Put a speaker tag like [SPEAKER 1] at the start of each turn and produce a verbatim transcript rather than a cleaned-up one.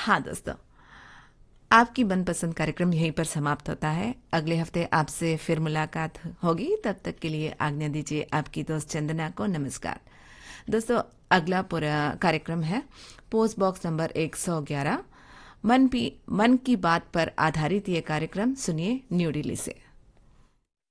[SPEAKER 1] हाँ दोस्तों, आपकी मनपसंद कार्यक्रम यहीं पर समाप्त होता है। अगले हफ्ते आपसे फिर मुलाकात होगी। तब तक के लिए आज्ञा दीजिए आपकी दोस्त चंदना को। नमस्कार दोस्तों। अगला पूरा कार्यक्रम है पोस्ट बॉक्स नंबर एक सौ ग्यारह। मन पी मन की बात पर आधारित ये कार्यक्रम सुनिए न्यू दिल्ली से।